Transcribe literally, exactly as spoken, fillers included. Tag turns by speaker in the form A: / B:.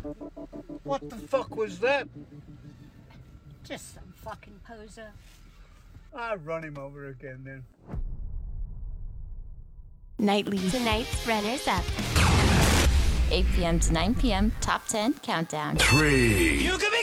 A: What the fuck was that?
B: Just some fucking poser.
A: I'll run him over again then.
C: Nightly.
D: Tonight's runners up.
C: eight p.m. to nine p.m. Top ten Countdown.
E: Three.
F: You could be